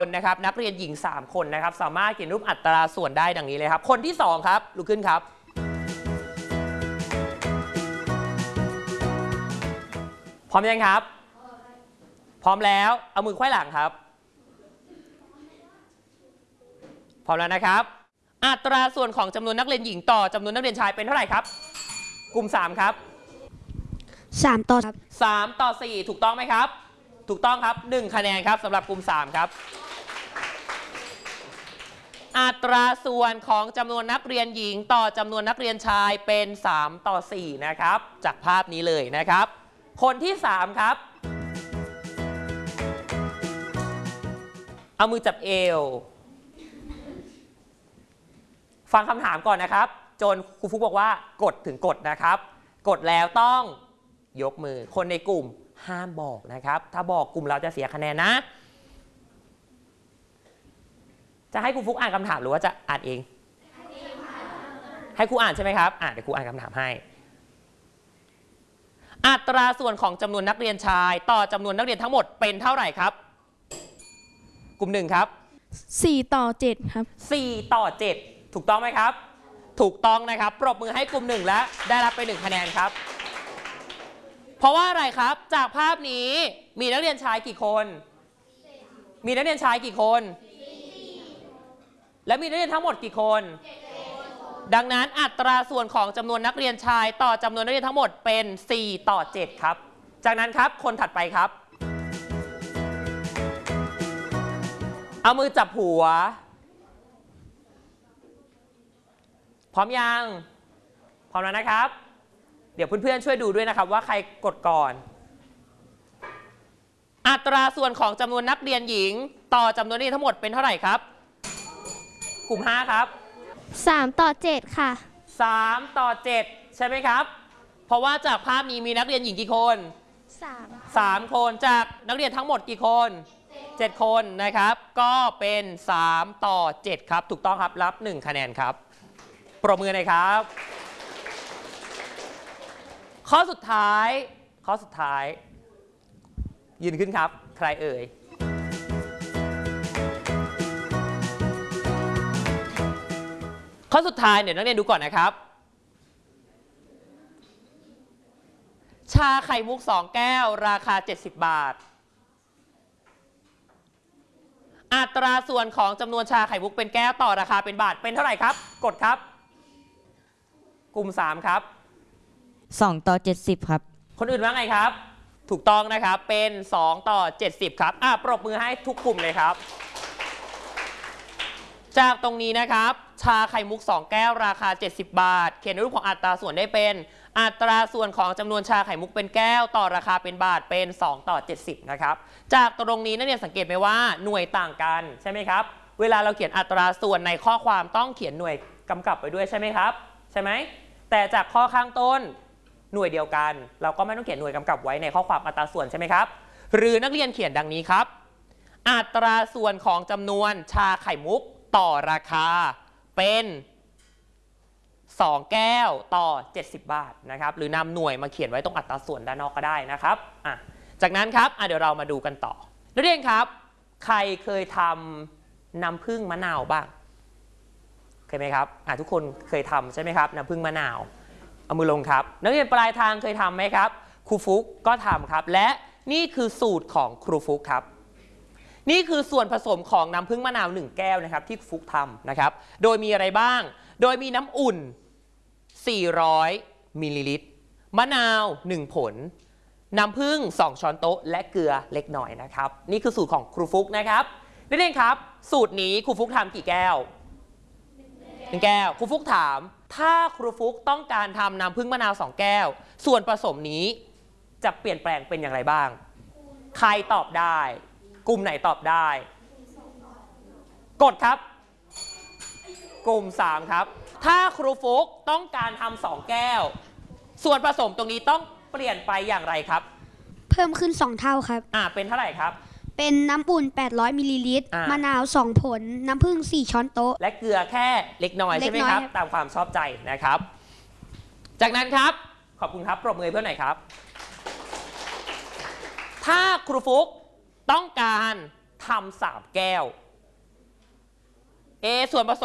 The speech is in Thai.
นะครับนักเรียนหญิง3คนนะครับสามารถเขียนรูปอัตราส่วนได้ดังนี้เลยครับคนที่2ครับลุกขึ้นครับพร้อมยังครับพร้อมแล้วเอามือไขว้หลังครับพร้อมแล้วนะครับอัตราส่วนของจำนวนนักเรียนหญิงต่อจำนวนนักเรียนชายเป็นเท่าไหร่ครับกลุ่ม3ครับ 3 ต่อครับ 3 ต่อ 4ถูกต้องไหมครับถูกต้องครับ1คะแนนครับสำหรับกลุ่ม3ครับอัตราส่วนของจำนวนนักเรียนหญิงต่อจำนวนนักเรียนชายเป็น3 ต่อ 4นะครับจากภาพนี้เลยนะครับคนที่3ครับเอามือจับเอวฟังคำถามก่อนนะครับจนครูฟุกบอกว่ากดถึงกดนะครับกดแล้วต้องยกมือคนในกลุ่มห้ามบอกนะครับถ้าบอกกลุ่มเราจะเสียคะแนนนะจะให้ครูฟุกอ่านคำถามหรือว่าจะอ่านเองให้ครูอ่านใช่ไหมครับเดี๋ยวครูอ่านคำถามให้อัตราส่วนของจำนวนนักเรียนชายต่อจำนวนนักเรียนทั้งหมดเป็นเท่าไหร่ครับกลุ่ม1ครับ 4 ต่อ 7ครับ 4 ต่อ 7ถูกต้องไหมครับถูกต้องนะครับปรบมือให้กลุ่ม1และได้รับไป1คะแนนครับเพราะว่าอะไรครับจากภาพนี้มีนักเรียนชายกี่คนมีนักเรียนชายกี่คนและมีนักเรียนทั้งหมดกี่คนดังนั้นอัตราส่วนของจำนวนนักเรียนชายต่อจำนวนนักเรียนทั้งหมดเป็น4 ต่อ 7ครับจากนั้นครับคนถัดไปครับเอามือจับหัวพร้อมยังพร้อมแล้วนะครับเดี๋ยวเพื่อนๆช่วยดูด้วยนะครับว่าใครกดก่อนอัตราส่วนของจำนวนนักเรียนหญิงต่อจำนวนนักเรียนทั้งหมดเป็นเท่าไหร่ครับกลุ่ม5ครับ 3 ต่อ 7ค่ะ 3 ต่อ 7ใช่ไหมครับเพราะว่าจากภาพนี้มีนักเรียนหญิงกี่คน3 คนจากนักเรียนทั้งหมดกี่คน7 คนนะครับก็เป็น3 ต่อ 7ครับถูกต้องครับรับ1คะแนนครับปรบมือหน่อยครับข้อสุดท้ายยืนขึ้นครับใครเอ่ยข้อสุดท้ายเดี๋ยวนักเรียนดูก่อนนะครับชาไข่มุก2 แก้วราคา70 บาทอัตราส่วนของจำนวนชาไข่มุกเป็นแก้วต่อราคาเป็นบาทเป็นเท่าไหร่ครับกดครับกลุ่ม3ครับ 2 ต่อ 70ครับคนอื่นว่าไงครับถูกต้องนะครับเป็น2 ต่อ 70ครับปรบมือให้ทุกกลุ่มเลยครับจากตรงนี้นะครับชาไข่มุก2 แก้วราคา70 บาทเขียนในรูปของอัตราส่วนได้เป็นอัตราส่วนของจำนวนชาไข่มุกเป็นแก้วต่อราคาเป็นบาทเป็น2 ต่อ 70นะครับจากตรงนี้นักเรียนสังเกตไหมว่าหน่วยต่างกันใช่ไหมครับเวลาเราเขียนอัตราส่วนในข้อความต้องเขียนหน่วยกำกับไปด้วยใช่ไหมครับใช่ไหมแต่จากข้อข้างต้นหน่วยเดียวกันเราก็ไม่ต้องเขียนหน่วยกำกับไว้ในข้อความอัตราส่วนใช่ไหมครับหรือนักเรียนเขียนดังนี้ครับอัตราส่วนของจำนวนชาไข่มุกต่อราคาเป็น2 แก้วต่อ70 บาทนะครับหรือนำหน่วยมาเขียนไว้ตรงอัตราส่วนด้านนอกก็ได้นะครับจากนั้นครับเดี๋ยวเรามาดูกันต่อนักเรียนครับใครเคยทำน้ำผึ้งมะนาวบ้างเคยไหมครับทุกคนเคยทำใช่ไหมครับน้ำผึ้งมะนาวเอามือลงครับนักเรียนปลายทางเคยทำไหมครับครูฟุกก็ทำครับและนี่คือสูตรของครูฟุกครับนี่คือส่วนผสมของน้ำผึ้งมะนาว1 แก้วนะครับที่ฟุกทำนะครับโดยมีอะไรบ้างโดยมีน้ำอุ่น400 มิลลิลิตรมะนาว1 ผลน้ำผึ้ง2 ช้อนโต๊ะและเกลือเล็กน้อยนะครับนี่คือสูตรของครูฟุกนะครับนักเรียนครับสูตรนี้ครูฟุกทำกี่แก้ว1 แก้วครูฟุกถามถ้าครูฟุกต้องการทำน้ำผึ้งมะนาว2 แก้วส่วนผสมนี้จะเปลี่ยนแปลงเป็นอย่างไรบ้างใครตอบได้กลุ่มไหนตอบได้กดครับกลุ่ม3ครับถ้าครูฟุกต้องการทำ2 แก้วส่วนผสมตรงนี้ต้องเปลี่ยนไปอย่างไรครับเพิ่มขึ้น2 เท่าครับเป็นเท่าไหร่ครับเป็นน้ำอุ่น800 มิลลิลิตรมะนาว2 ผลน้ำผึ้ง4 ช้อนโต๊ะและเกลือแค่เล็กน้อยใช่ไหมครับตามความชอบใจนะครับจากนั้นครับขอบคุณครับปรบมือเพื่อนหน่อยครับถ้าครูฟุกต้องการทำ3 แก้ว ส่วนผสม